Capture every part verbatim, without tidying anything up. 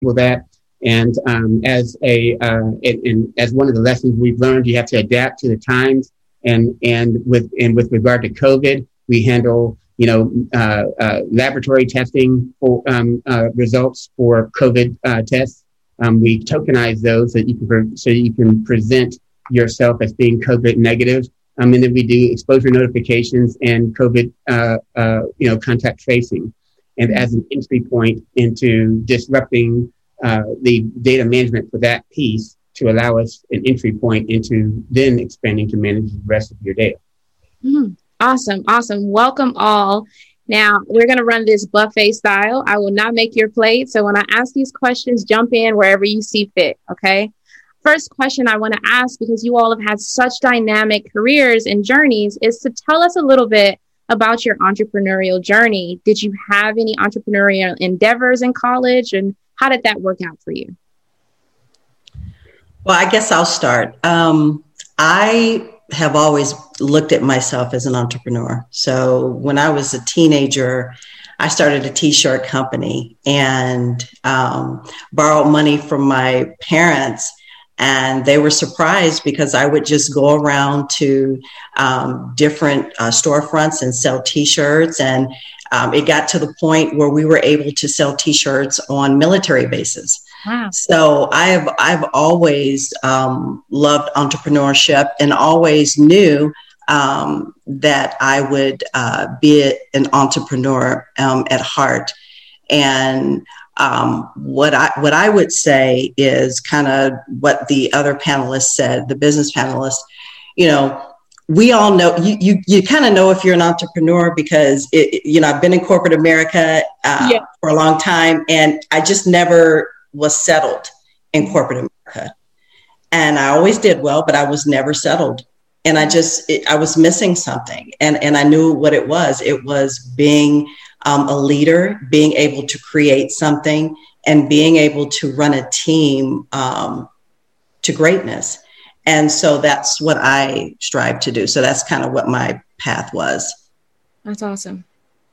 enable that. And um, as a uh, and, and as one of the lessons we've learned, you have to adapt to the times. And and with and with regard to COVID, we handle you know uh, uh, laboratory testing for um, uh, results for COVID uh, tests. Um, we tokenize those so that you can pre- so you can present yourself as being COVID negative. Um, and then we do exposure notifications and COVID uh, uh, you know contact tracing, and as an entry point into disrupting uh, the data management for that piece, to allow us an entry point into then expanding to manage the rest of your data. Mm, awesome. Awesome. Welcome all. Now we're going to run this buffet style. I will not make your plate. So when I ask these questions, jump in wherever you see fit. Okay. First question I want to ask, because you all have had such dynamic careers and journeys, is to tell us a little bit about your entrepreneurial journey. Did you have any entrepreneurial endeavors in college, and how did that work out for you? Well, I guess I'll start. Um, I have always looked at myself as an entrepreneur. So when I was a teenager, I started a t-shirt company and um, borrowed money from my parents. And they were surprised because I would just go around to um, different uh, storefronts and sell t-shirts. And um, it got to the point where we were able to sell t-shirts on military bases. Wow. So I've I've always um, loved entrepreneurship and always knew um, that I would uh, be an entrepreneur um, at heart. And um, what I what I would say is kind of what the other panelists said, the business panelists. You know, we all know you you, you kind of know if you're an entrepreneur because it, it, you know I've been in corporate America uh, yeah. for a long time, and I just never was settled in corporate America. And I always did well, but I was never settled. And I just, it, I was missing something. And, and I knew what it was. It was being um, a leader, being able to create something, and being able to run a team um, to greatness. And so that's what I strive to do. So that's kind of what my path was. That's awesome.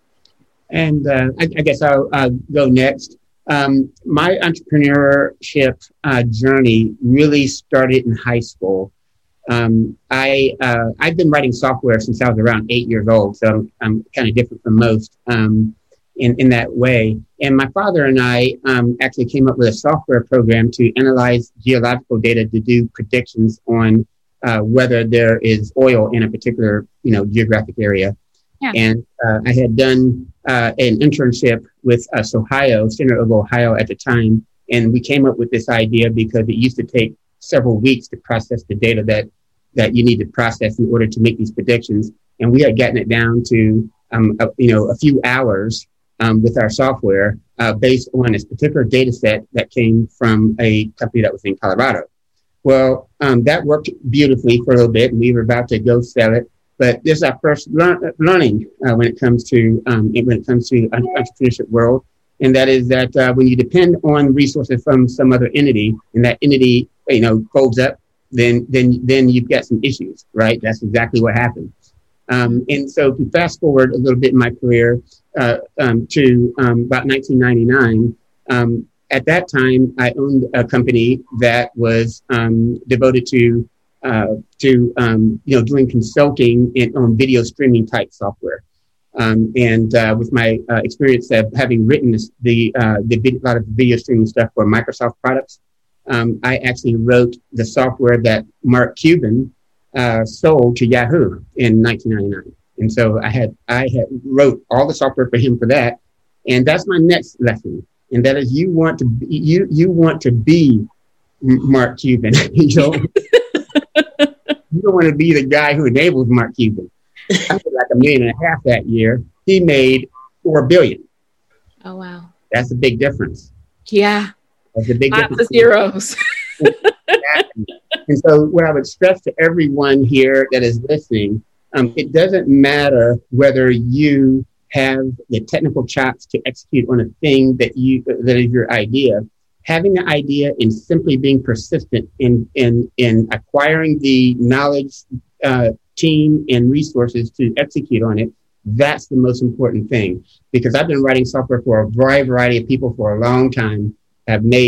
And uh, I, I guess I'll uh, go next. Um, my entrepreneurship uh, journey really started in high school. Um, I, uh, I've been writing software since I was around eight years old, so I'm, I'm kind of different from most um, in, in that way. And my father and I um, actually came up with a software program to analyze geological data to do predictions on uh, whether there is oil in a particular, you know, geographic area. Yeah. And uh, I had done uh, an internship with uh, Ohio, Center of Ohio at the time. And we came up with this idea because it used to take several weeks to process the data that, that you need to process in order to make these predictions. And we had gotten it down to, um, a, you know, a few hours um, with our software uh, based on this particular data set that came from a company that was in Colorado. Well, um, that worked beautifully for a little bit, and we were about to go sell it. But this is our first lear- learning uh, when it comes to um, when it comes to the entrepreneurship world, and that is that uh, when you depend on resources from some other entity, and that entity, you know, folds up, then then then you've got some issues, right? That's exactly what happened. Um, and so to fast forward a little bit in my career uh, um, to um, about nineteen ninety-nine. Um, at that time, I owned a company that was um, devoted to uh, to, um, you know, doing consulting in, on video streaming type software. Um, and uh, with my uh, experience of having written this, the, uh, the vid- a lot of video streaming stuff for Microsoft products, um, I actually wrote the software that Mark Cuban uh, sold to Yahoo in nineteen ninety-nine. And so I had, I had wrote all the software for him for that. And that's my next lesson. And that is you want to be, you, you want to be Mark Cuban. you know? You don't want to be the guy who enables Mark Cuban. I made like a million and a half that year. He made four billion. Oh, wow. That's a big difference. Yeah. That's a big Lots difference. of zeros. And so what I would stress to everyone here that is listening, um, it doesn't matter whether you have the technical chops to execute on a thing that you that is your idea. Having the idea and simply being persistent in in in acquiring the knowledge, uh, team, and resources to execute on it, that's the most important thing. Because I've been writing software for a wide variety of people for a long time. have made